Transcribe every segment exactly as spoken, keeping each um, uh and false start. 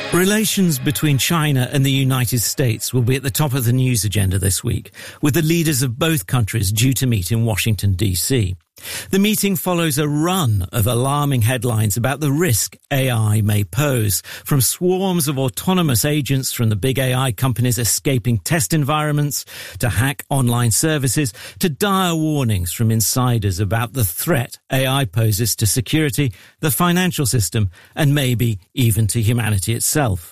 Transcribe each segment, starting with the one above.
Relations between China and the United States will be at the top of the news agenda this week, with the leaders of both countries due to meet in Washington, D C. The meeting follows a run of alarming headlines about the risk A I may pose, from swarms of autonomous agents from the big A I companies escaping test environments, to hack online services, to dire warnings from insiders about the threat A I poses to security, the financial system, and maybe even to humanity itself.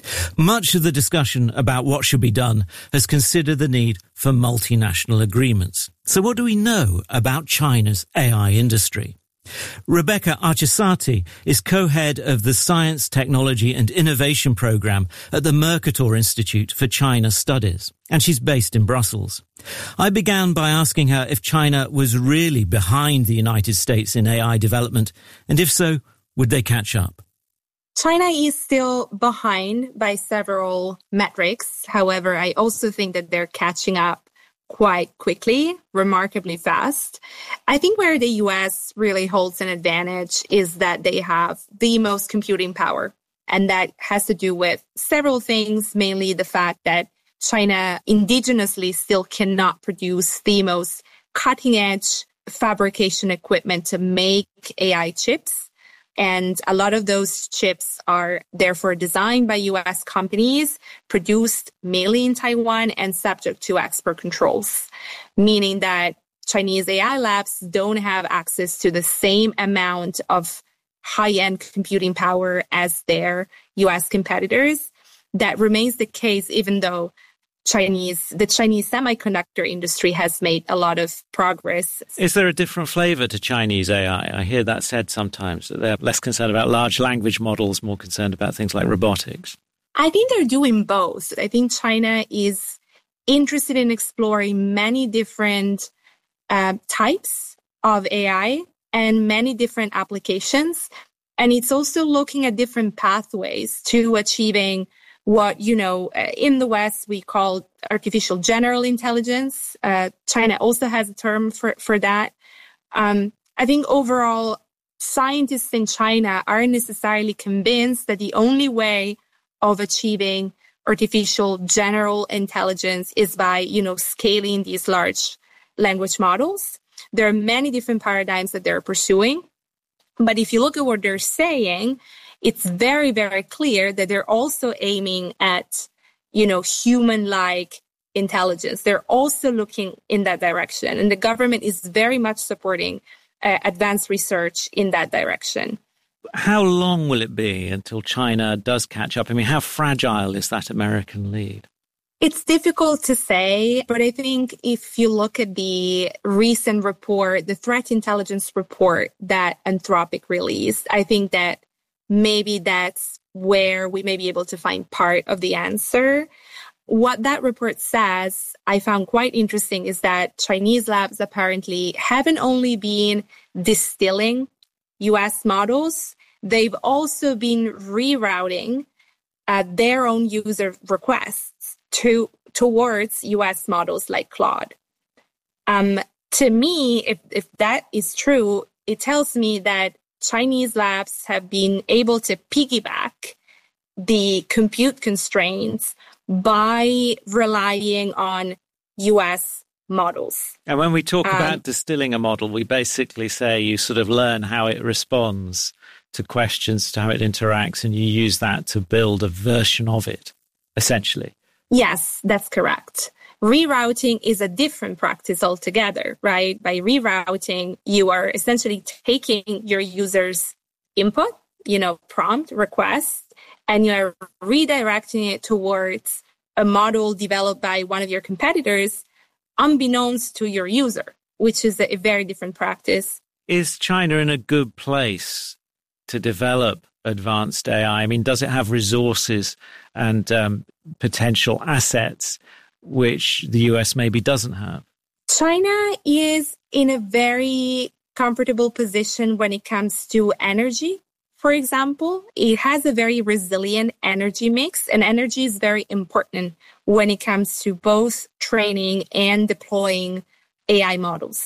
Much of the discussion about what should be done has considered the need for multinational agreements. So what do we know about China's A I industry? Rebecca Archesati is co-head of the Science, Technology and Innovation Programme at the Mercator Institute for China Studies, and she's based in Brussels. I began by asking her if China was really behind the United States in A I development, and if so, would they catch up? China is still behind by several metrics. However, I also think that they're catching up quite quickly, remarkably fast. I think where the U S really holds an advantage is that they have the most computing power. And that has to do with several things, mainly the fact that China indigenously still cannot produce the most cutting-edge fabrication equipment to make A I chips. And a lot of those chips are therefore designed by U S companies, produced mainly in Taiwan and subject to export controls, meaning that Chinese A I labs don't have access to the same amount of high-end computing power as their U S competitors. That remains the case even though Chinese, the Chinese semiconductor industry has made a lot of progress. Is there a different flavor to Chinese A I? I hear that said sometimes, that they're less concerned about large language models, more concerned about things like robotics. I think they're doing both. I think China is interested in exploring many different uh, types of A I and many different applications. And it's also looking at different pathways to achieving what, you know, in the West, we call artificial general intelligence. Uh, China also has a term for, for that. Um, I think overall, scientists in China aren't necessarily convinced that the only way of achieving artificial general intelligence is by, you know, scaling these large language models. There are many different paradigms that they're pursuing. But if you look at what they're saying, it's very, very clear that they're also aiming at, you know, human-like intelligence. They're also looking in that direction. And the government is very much supporting uh, advanced research in that direction. How long will it be until China does catch up? I mean, how fragile is that American lead? It's difficult to say, but I think if you look at the recent report, the threat intelligence report that Anthropic released, I think that maybe that's where we may be able to find part of the answer. What that report says, I found quite interesting, is that Chinese labs apparently haven't only been distilling U S models, they've also been rerouting uh, their own user requests to towards U S models like Claude. Um, to me, if, if that is true, it tells me that Chinese labs have been able to piggyback the compute constraints by relying on U S models. And when we talk um, about distilling a model, we basically say you sort of learn how it responds to questions, to how it interacts, and you use that to build a version of it, essentially. Yes, that's correct. Rerouting is a different practice altogether, right? By rerouting, you are essentially taking your user's input, you know, prompt, request, and you're redirecting it towards a model developed by one of your competitors, unbeknownst to your user, which is a very different practice. Is China in a good place to develop advanced A I? I mean, does it have resources and um, potential assets which the U S maybe doesn't have? China is in a very comfortable position when it comes to energy. For example, it has a very resilient energy mix, and energy is very important when it comes to both training and deploying A I models.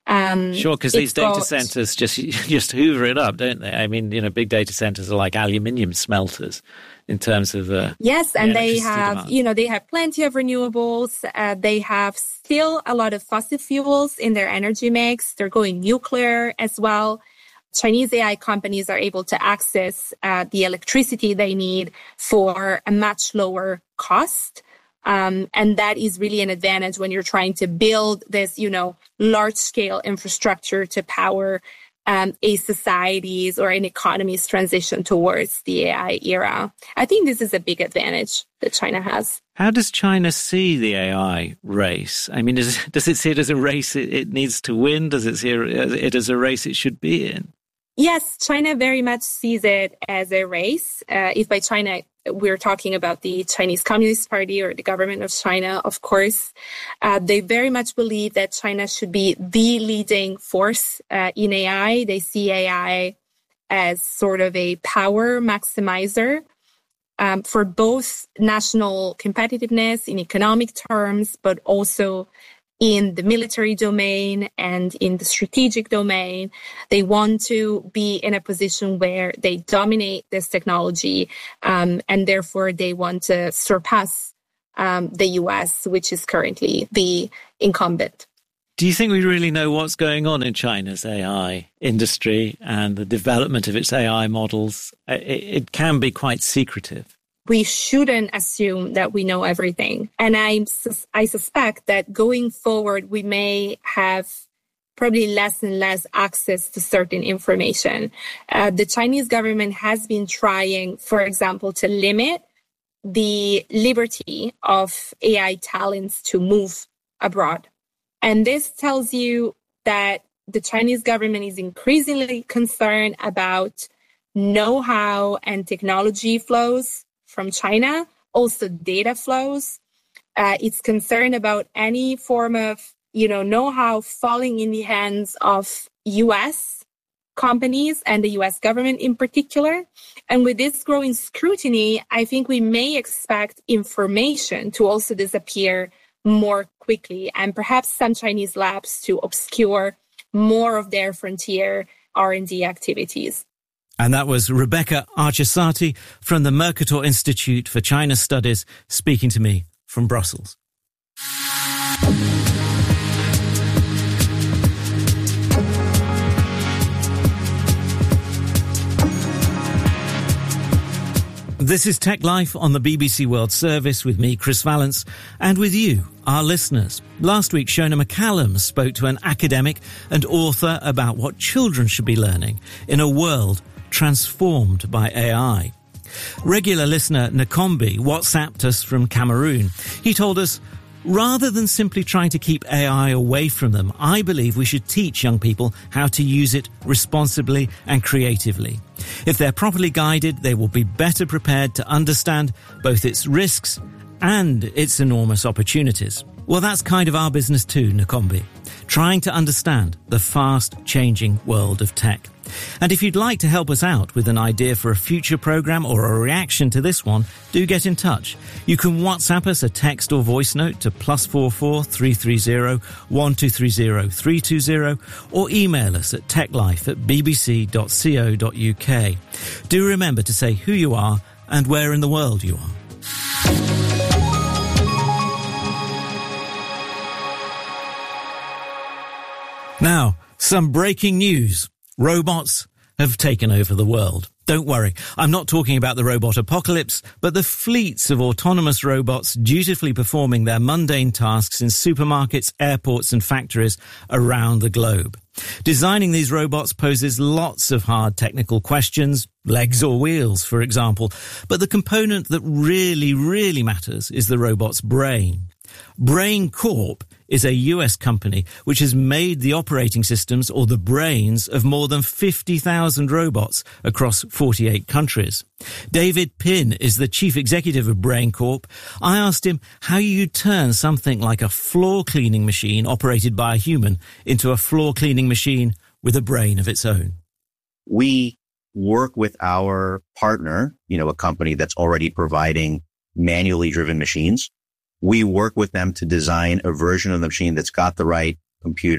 Um, sure, because these data got, centers just just hoover it up, don't they? I mean, you know, big data centers are like aluminium smelters in terms of the yes, and the they have, demand. you know, they have plenty of renewables. Uh, they have still a lot of fossil fuels in their energy mix. They're going nuclear as well. Chinese A I companies are able to access uh, the electricity they need for a much lower cost. Um, and that is really an advantage when you're trying to build this, you know, large scale infrastructure to power um, a society's or an economy's transition towards the A I era. I think this is a big advantage that China has. How does China see the A I race? I mean, does, does it see it as a race it, it needs to win? Does it see it as a race it should be in? Yes, China very much sees it as a race. Uh, if by China, we're talking about the Chinese Communist Party or the government of China, of course, uh, they very much believe that China should be the leading force uh, in A I. They see A I as sort of a power maximizer um, for both national competitiveness in economic terms, but also in the military domain and in the strategic domain. They want to be in a position where they dominate this technology, um, and therefore they want to surpass um, the U S, which is currently the incumbent. Do you think we really know what's going on in China's A I industry and the development of its A I models? It, it can be quite secretive. We shouldn't assume that we know everything. And I, I suspect that going forward, we may have probably less and less access to certain information. Uh, the Chinese government has been trying, for example, to limit the liberty of A I talents to move abroad. And this tells you that the Chinese government is increasingly concerned about know-how and technology flows from China, also data flows. Uh, it's concerned about any form of, you know, know-how falling in the hands of U S companies and the U S government in particular. And with this growing scrutiny, I think we may expect information to also disappear more quickly, and perhaps some Chinese labs to obscure more of their frontier R and D activities. And that was Rebecca Archesati from the Mercator Institute for China Studies speaking to me from Brussels. This is Tech Life on the B B C World Service with me, Chris Vallance, and with you, our listeners. Last week, Shona McCallum spoke to an academic and author about what children should be learning in a world transformed by A I. Regular listener Nakombi WhatsApped us from Cameroon. He told us, rather than simply trying to keep A I away from them, I believe we should teach young people how to use it responsibly and creatively. If they're properly guided, they will be better prepared to understand both its risks and its enormous opportunities. Well, that's kind of our business too, Nakombi, trying to understand the fast-changing world of tech. And if you'd like to help us out with an idea for a future program or a reaction to this one, do get in touch. You can WhatsApp us a text or voice note to plus four four three three zero one two three zero three two zero or email us at techlife at bbc dot co dot uk. Do remember to say who you are and where in the world you are. Now, some breaking news. Robots have taken over the world. Don't worry, I'm not talking about the robot apocalypse, but the fleets of autonomous robots dutifully performing their mundane tasks in supermarkets, airports and factories around the globe. Designing these robots poses lots of hard technical questions, legs or wheels, for example, but the component that really, really matters is the robot's brain. Brain Corp is a U S company which has made the operating systems or the brains of more than fifty thousand robots across forty-eight countries. David Pin is the chief executive of Brain Corp. I asked him how you turn something like a floor cleaning machine operated by a human into a floor cleaning machine with a brain of its own. We work with our partner, you know, a company that's already providing manually driven machines. We work with them to design a version of the machine that's got the right computer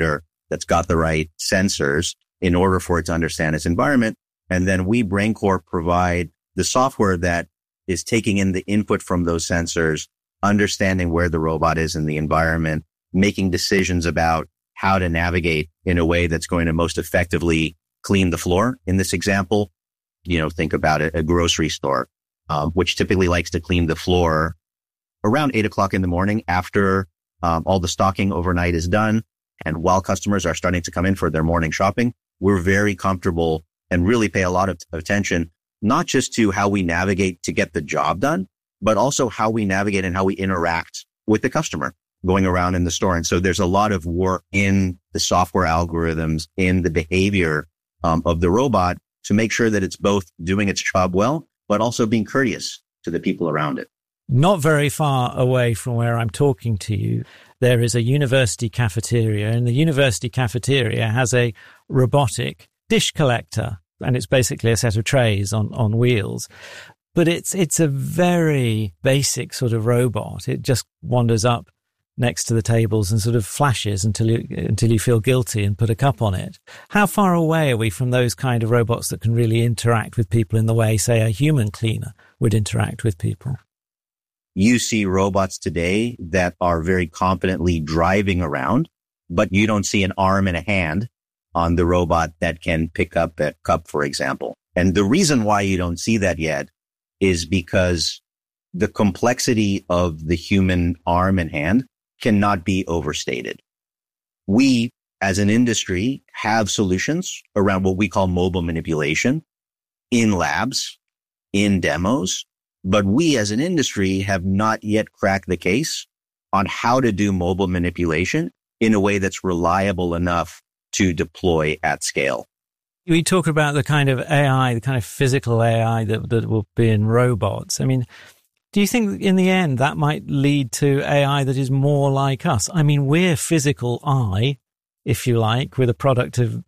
that's got the right sensors in order for it to understand its environment. And then we, BrainCorp, provide the software that is taking in the input from those sensors, understanding where the robot is in the environment, making decisions about how to navigate in a way that's going to most effectively clean the floor. In this example, you know, think about it, a grocery store, um, which typically likes to clean the floor around eight o'clock in the morning after um, all the stocking overnight is done. And while customers are starting to come in for their morning shopping, we're very comfortable and really pay a lot of attention, not just to how we navigate to get the job done, but also how we navigate and how we interact with the customer going around in the store. And so there's a lot of work in the software algorithms, in the behavior um, of the robot to make sure that it's both doing its job well, but also being courteous to the people around it. Not very far away from where I'm talking to you, there is a university cafeteria, and the university cafeteria has a robotic dish collector, and it's basically a set of trays on, on wheels. But it's it's a very basic sort of robot. It just wanders up next to the tables and sort of flashes until you until you feel guilty and put a cup on it. How far away are we from those kind of robots that can really interact with people in the way, say, a human cleaner would interact with people? You see robots today that are very confidently driving around, but you don't see an arm and a hand on the robot that can pick up a cup, for example. And the reason why you don't see that yet is because the complexity of the human arm and hand cannot be overstated. We, as an industry, have solutions around what we call mobile manipulation in labs, in demos, but we as an industry have not yet cracked the case on how to do mobile manipulation in a way that's reliable enough to deploy at scale. We talk about the kind of A I, the kind of physical A I that, that will be in robots. I mean, do you think in the end that might lead to A I that is more like us? I mean, we're physical I, if you like, we're the product of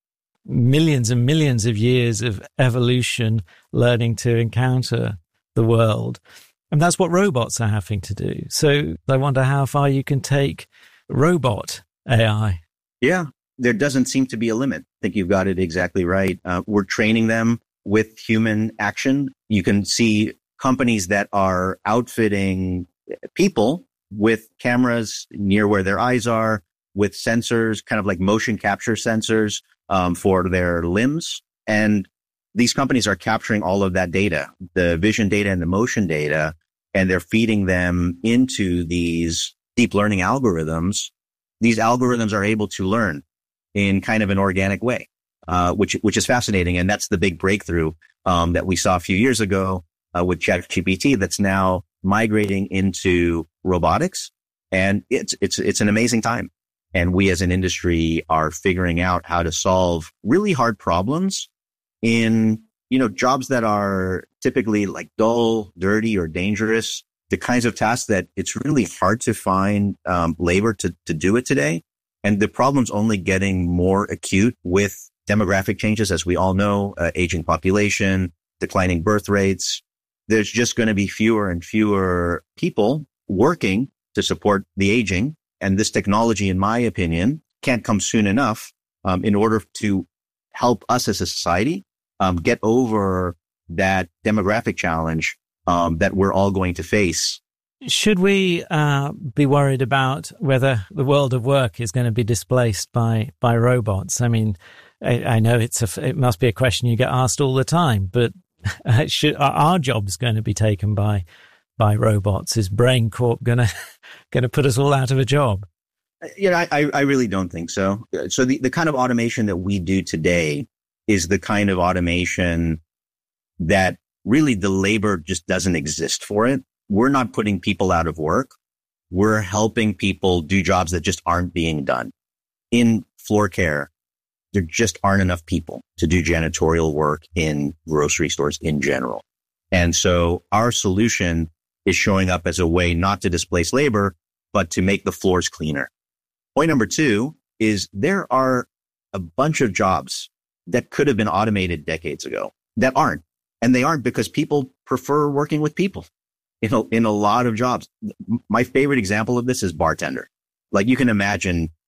millions and millions of years of evolution learning to encounter the world. And that's what robots are having to do. So I wonder how far you can take robot A I. Yeah, there doesn't seem to be a limit. I think you've got it exactly right. Uh, we're training them with human action. You can see companies that are outfitting people with cameras near where their eyes are, with sensors, kind of like motion capture sensors um, for their limbs. And these companies are capturing all of that data, the vision data and the motion data, and they're feeding them into these deep learning algorithms. These algorithms are able to learn in kind of an organic way, uh, which which is fascinating. And that's the big breakthrough um, that we saw a few years ago uh, with ChatGPT that's now migrating into robotics. And it's it's it's an amazing time. And we as an industry are figuring out how to solve really hard problems in, you know, jobs that are typically like dull, dirty, or dangerous, the kinds of tasks that it's really hard to find um, labor to, to do it today. And the problem's only getting more acute with demographic changes, as we all know, uh, aging population, declining birth rates. There's just going to be fewer and fewer people working to support the aging. And this technology, in my opinion, can't come soon enough um, in order to help us as a society um, get over that demographic challenge um, that we're all going to face. Should we uh, be worried about whether the world of work is going to be displaced by by robots? I mean, I, I know it's a, it must be a question you get asked all the time, but should, are our jobs going to be taken by by robots? Is BrainCorp going to going to put us all out of a job? You know, I, I really don't think so. So the, the kind of automation that we do today is the kind of automation that really the labor just doesn't exist for it. We're not putting people out of work. We're helping people do jobs that just aren't being done. In floor care, there just aren't enough people to do janitorial work in grocery stores in general. And so our solution is showing up as a way not to displace labor, but to make the floors cleaner. Point number two is there are a bunch of jobs that could have been automated decades ago that aren't. And they aren't because people prefer working with people in a, in a lot of jobs. My favorite example of this is bartender. Like you can imagine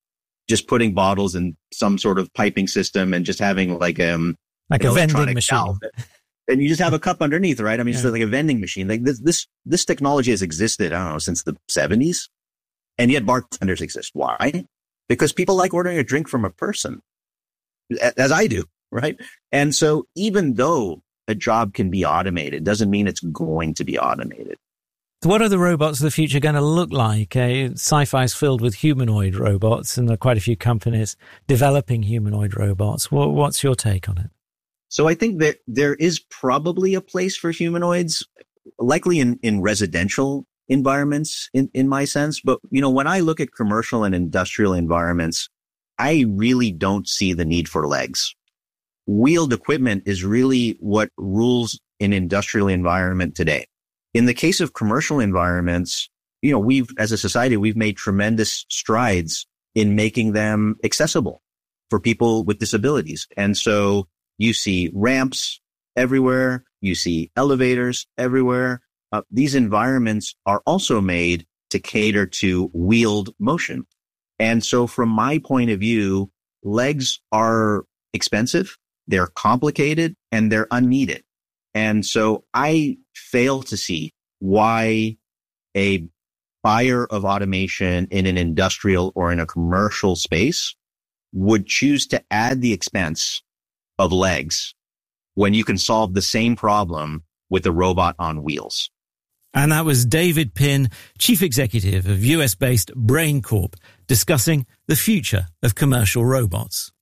just putting bottles in some sort of piping system and just having like um like a vending machine. Valve. And you just have a cup underneath, right? I mean, yeah. It's like a vending machine. Like this, this, this technology has existed, I don't know, since the seventies. And yet bartenders exist. Why? Because people like ordering a drink from a person, as I do, right? And so even though a job can be automated, doesn't mean it's going to be automated. What are the robots of the future going to look like? Uh, sci-fi is filled with humanoid robots, and there are quite a few companies developing humanoid robots. What, what's your take on it? So I think that there is probably a place for humanoids, likely in, in residential environments, in, in my sense. But, you know, when I look at commercial and industrial environments, I really don't see the need for legs. Wheeled equipment is really what rules in industrial environment today. In the case of commercial environments, you know, we've, as a society, we've made tremendous strides in making them accessible for people with disabilities. And so you see ramps everywhere. You see elevators everywhere. Uh, these environments are also made to cater to wheeled motion. And so from my point of view, legs are expensive, they're complicated, and they're unneeded. And so I fail to see why a buyer of automation in an industrial or in a commercial space would choose to add the expense of legs when you can solve the same problem with a robot on wheels. And that was David Pin, Chief Executive of U S-based Brain Corp, discussing the future of commercial robots.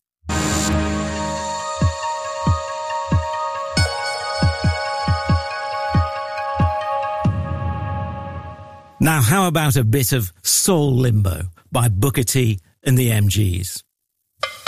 Now, how about a bit of Soul Limbo by Booker T and the M Gs?